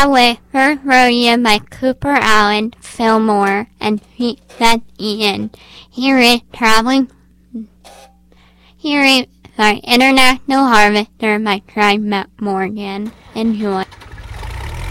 However, Rodeo by Cooper Allen Fillmore and Seth Ian. International Harvester by Craig Morgan. Enjoy.